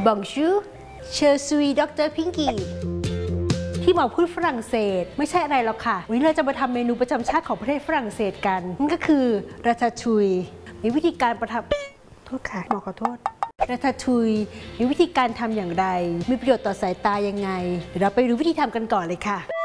Bonjour Je suis Dr. Pinky ที่มาพูดฝรั่งเศสไม่ใช่อะไรหรอกค่ะวันนี้เราจะมาทำเมนูประจำชาติของประเทศฝรั่งเศสกันนั่นก็คือราทาทุยมีวิธีการประทับโทษค่ะขอโทษราทาทุยมีวิธีการทำอย่างไรมีประโยชน์ต่อสายตายังไงเดี๋ยวเราไปดูวิธีทำกันก่อนเลยค่ะ